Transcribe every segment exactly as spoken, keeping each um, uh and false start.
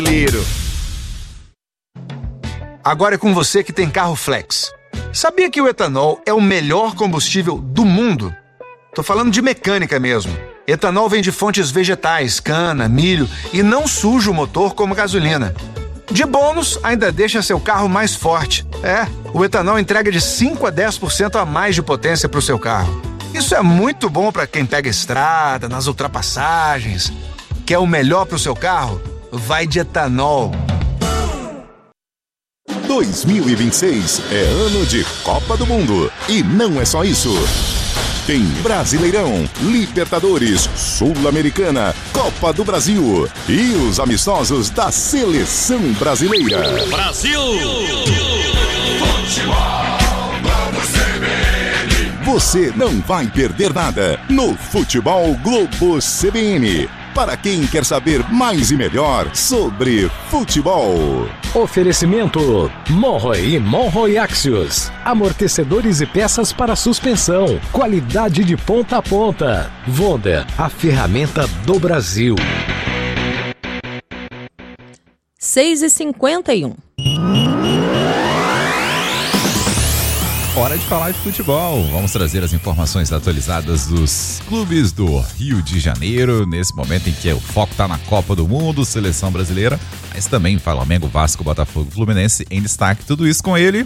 Agora é com você que tem carro flex. Sabia que o etanol é o melhor combustível do mundo? Tô falando de mecânica mesmo. Etanol vem de fontes vegetais, cana, milho e não suja o motor como gasolina. De bônus, ainda deixa seu carro mais forte. É, o etanol entrega de cinco a dez por cento a mais de potência para o seu carro. Isso é muito bom para quem pega estrada, nas ultrapassagens. Quer o melhor para o seu carro? Vai de etanol. dois mil e vinte e seis é ano de Copa do Mundo. E não é só isso. Tem Brasileirão, Libertadores, Sul-Americana, Copa do Brasil e os amistosos da Seleção Brasileira. Brasil! Você não vai perder nada no Futebol Globo C B N. Para quem quer saber mais e melhor sobre futebol. Oferecimento Monroe e Monroe Axios. Amortecedores e peças para suspensão. Qualidade de ponta a ponta. Vonda, a ferramenta do Brasil. seis e cinquenta e um. Hora de falar de futebol. Vamos trazer as informações atualizadas dos clubes do Rio de Janeiro, nesse momento em que o foco está na Copa do Mundo, seleção brasileira, mas também Flamengo, Vasco, Botafogo, Fluminense em destaque. Tudo isso com ele.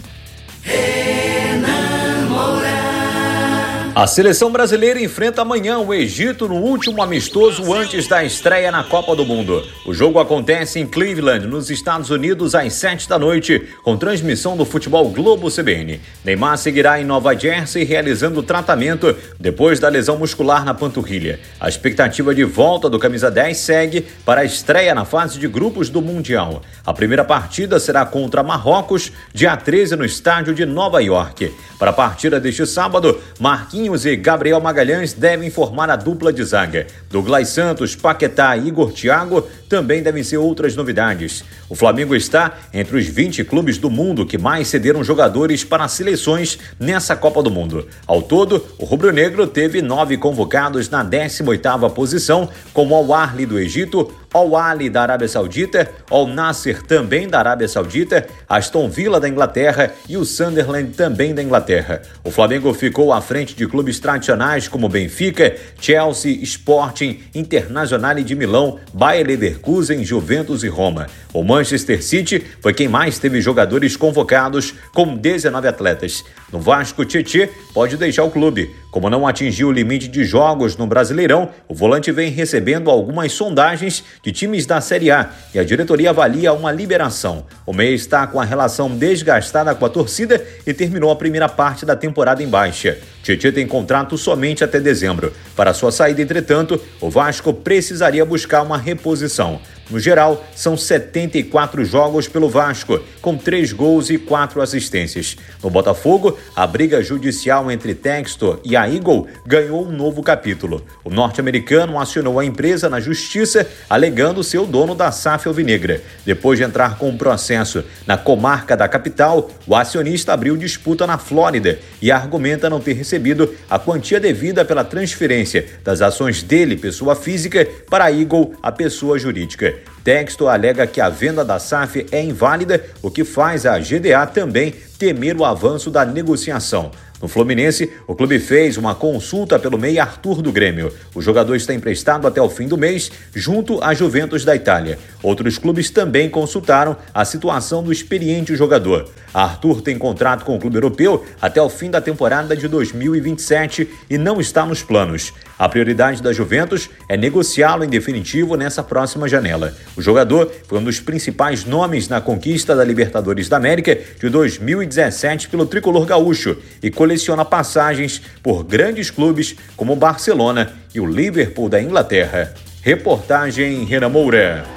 A seleção brasileira enfrenta amanhã o Egito no último amistoso antes da estreia na Copa do Mundo. O jogo acontece em Cleveland, nos Estados Unidos, às sete da noite, com transmissão do Futebol Globo C B N. Neymar seguirá em Nova Jersey realizando tratamento depois da lesão muscular na panturrilha. A expectativa de volta do camisa dez segue para a estreia na fase de grupos do Mundial. A primeira partida será contra Marrocos, dia treze, no estádio de Nova York. Para a partida deste sábado, Marquinhos e Gabriel Magalhães devem formar a dupla de zaga. Douglas Santos, Paquetá e Igor Thiago também devem ser outras novidades. O Flamengo está entre os vinte clubes do mundo que mais cederam jogadores para seleções nessa Copa do Mundo. Ao todo, o rubro-negro teve nove convocados na décima oitava posição, como Al Ahly do Egito, Al Ahly da Arábia Saudita, Al Nassr também da Arábia Saudita, Aston Villa da Inglaterra e o Sunderland também da Inglaterra. O Flamengo ficou à frente de clubes tradicionais como Benfica, Chelsea, Sporting, Internazionale de Milão, Bayer Leverkusen, Juventus e Roma. O Manchester City foi quem mais teve jogadores convocados, com dezenove atletas. No Vasco, Tietê pode deixar o clube. Como não atingiu o limite de jogos no Brasileirão, o volante vem recebendo algumas sondagens de times da Série A e a diretoria avalia uma liberação. O meia está com a relação desgastada com a torcida e terminou a primeira parte da temporada em baixa. Tietê tem contrato somente até dezembro. Para sua saída, entretanto, o Vasco precisaria buscar uma reposição. No geral, são setenta e quatro jogos pelo Vasco, com três gols e quatro assistências. No Botafogo, a briga judicial entre Textor e a Eagle ganhou um novo capítulo. O norte-americano acionou a empresa na justiça, alegando ser o dono da S A F alvinegra. Depois de entrar com um processo na comarca da capital, o acionista abriu disputa na Flórida e argumenta não ter recebido a quantia devida pela transferência das ações dele, pessoa física, para a Eagle, a pessoa jurídica. Textor alega que a venda da S A F é inválida, o que faz a G D A também temer o avanço da negociação. No Fluminense, o clube fez uma consulta pelo meia Arthur do Grêmio. O jogador está emprestado até o fim do mês, junto à Juventus da Itália. Outros clubes também consultaram a situação do experiente jogador. Arthur tem contrato com o clube europeu até o fim da temporada de dois mil e vinte e sete e não está nos planos. A prioridade da Juventus é negociá-lo em definitivo nessa próxima janela. O jogador foi um dos principais nomes na conquista da Libertadores da América de dois mil e dezessete pelo tricolor gaúcho e coleciona passagens por grandes clubes como o Barcelona e o Liverpool da Inglaterra. Reportagem Renan Moura.